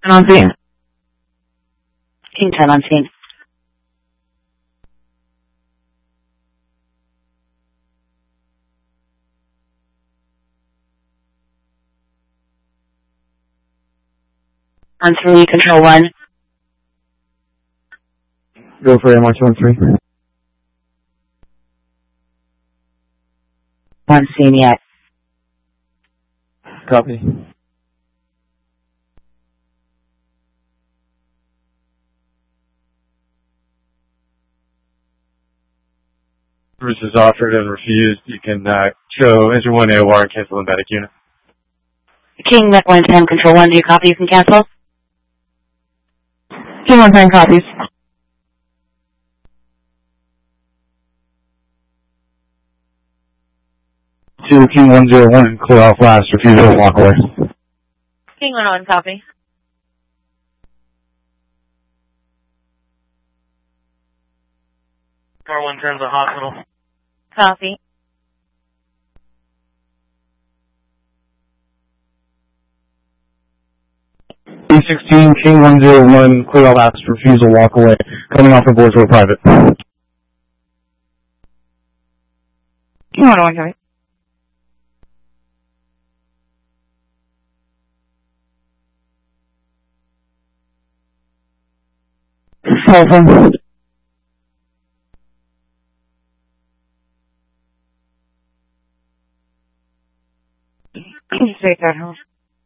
on scene. King 10 on scene. On 3, control 1. Go for AMR 213. On scene yet. Copy. Service is offered and refused. You can show engine 1 AOR and cancel embedded unit. King 110, control 1, do you copy? You can cancel? King 110 copies. 2, King 101, clear off last, refusal, walk away. King 101, copy. Car 110's a hospital. Copy. B16, King 101, clear off last, refusal, walk away. Coming off the board for a private. King 101, copy. Telephone. Straight that home.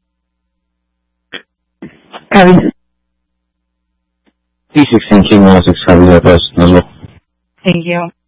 Copy. B16, King 106, copy that post as well. Thank you.